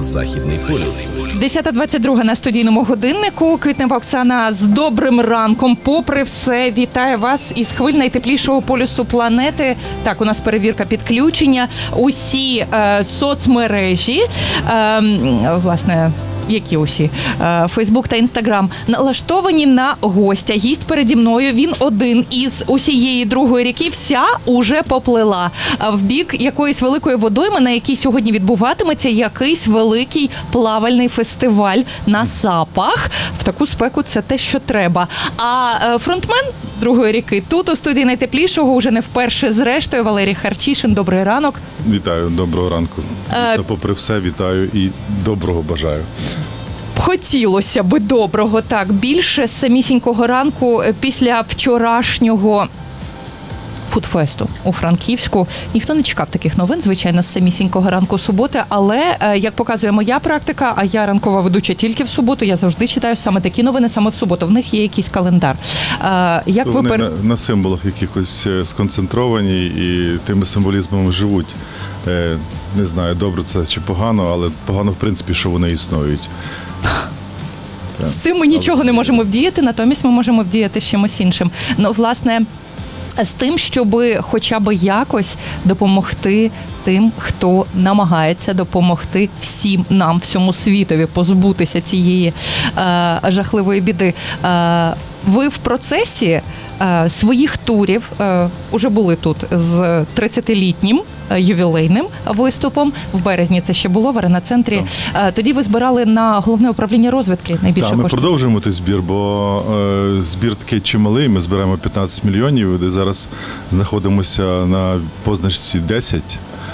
Західний полюс. 10:22 на студійному годиннику. Квітнева Оксана з добрим ранком. Попри все, вітаю вас із хвиль найтеплішого полюсу планети. Так, у нас перевірка підключення. Усі соцмережі, власне, які усі? Фейсбук та Інстаграм налаштовані на гостя. Гість переді мною, він один із усієї Другої ріки. Вся уже поплила в бік якоїсь великої водойми, на якій сьогодні відбуватиметься якийсь великий плавальний фестиваль на Сапах. В таку спеку це те, що треба. А фронтмен Другої ріки тут у студії найтеплішого уже не вперше зрештою. Валерій Харчишин. Добрий ранок. Вітаю, доброго ранку. Дійсно, попри все, вітаю і доброго бажаю. Хотілося би доброго, так. Більше з самісінького ранку після вчорашнього фудфесту у Франківську. Ніхто не чекав таких новин, звичайно, з самісінького ранку суботи, але, як показує моя практика, а я ранкова ведуча тільки в суботу, я завжди читаю саме такі новини, саме в суботу. В них є якийсь календар. Як вони на символах якихось сконцентровані і тими символізмами живуть. Не знаю, добре це чи погано, але погано, в принципі, що вони існують. З цим ми нічого не можемо вдіяти, натомість ми можемо вдіяти з чимось іншим. Ну, власне, з тим, щоб хоча б якось допомогти тим, хто намагається допомогти всім нам, всьому світові, позбутися цієї жахливої біди. Ви в процесі своїх турів уже були тут з 30-літнім ювілейним виступом. В березні це ще було в Арена-центрі. Тоді ви збирали на Головне управління розвідки найбільше коштів. Так, ми продовжуємо той збір, бо збір такий чималий. Ми збираємо 15 мільйонів, де зараз знаходимося на позначці 10.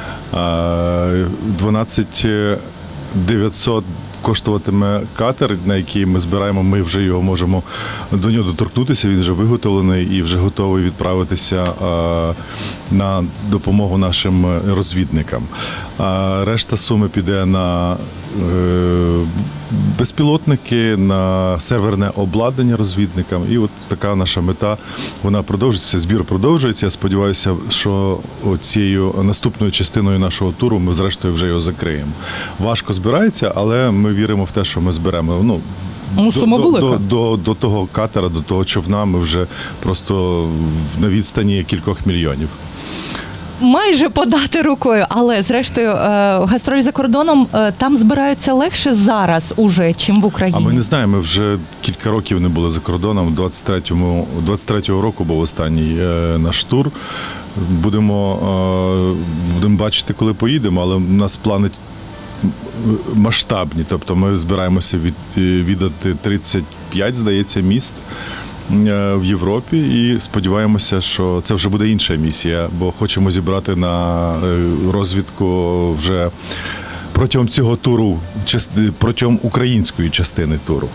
12 900 коштуватиме катер, на який ми збираємо, ми вже його можемо до нього доторкнутися, він вже виготовлений і вже готовий відправитися на допомогу нашим розвідникам. Решта суми піде на безпілотники, на серверне обладнання розвідникам. І от така наша мета, вона продовжується, збір продовжується. Я сподіваюся, що цією наступною частиною нашого туру ми зрештою вже його закриємо. Важко збирається, але ми віримо в те, що ми зберемо. До того катера, до того човна ми вже просто на відстані кількох мільйонів. Майже подати рукою, але зрештою гастролі за кордоном там збираються легше зараз уже, чим в Україні. А ми не знаємо, ми вже кілька років не були за кордоном. 23-го року був останній наш тур. Будемо бачити, коли поїдемо, але у нас плани масштабні. Тобто ми збираємося відвідати 35, здається, міст в Європі і сподіваємося, що це вже буде інша місія, бо хочемо зібрати на розвідку вже протягом цього туру, протягом української частини туру.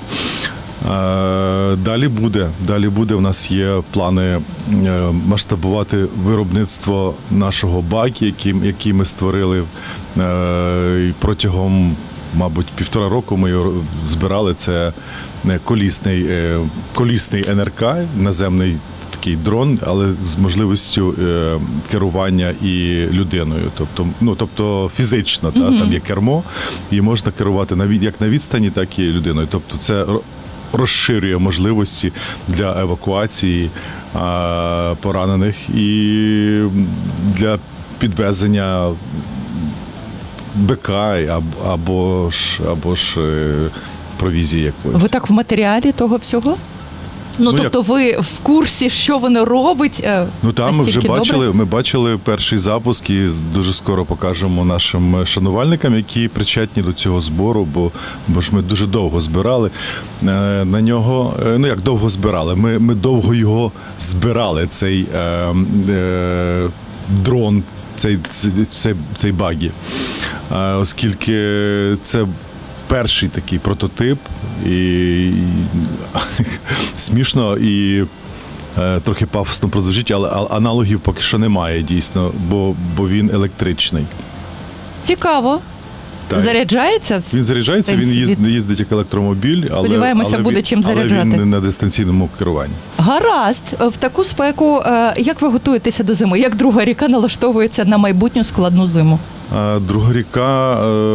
Далі буде. У нас є плани масштабувати виробництво нашого багі, який ми створили протягом, мабуть, 1,5 року ми його збирали. Це колісний НРК, наземний такий дрон, але з можливістю керування і людиною. Тобто фізично, там є кермо, і можна керувати як на відстані, так і людиною. Тобто це розширює можливості для евакуації поранених і для підвезення БК або ж провізії якоїсь. Ви так в матеріалі того всього? Тобто ви в курсі, що воно робить? Там ми вже бачили перший запуск і дуже скоро покажемо нашим шанувальникам, які причетні до цього збору, бо ж ми дуже довго збирали на нього. Як довго збирали? Ми довго його збирали, цей дрон, цей багі, оскільки це перший такий прототип, і смішно і трохи пафосно прозвучить, але аналогів поки що немає дійсно, бо він електричний. Цікаво. Так. Заряджається? Він заряджається, він їздить як електромобіль, сподіваємося, буде чим заряджати. Але він на дистанційному керуванні. Гаразд. В таку спеку, як ви готуєтеся до зими? Як Друга ріка налаштовується на майбутню складну зиму? Друга ріка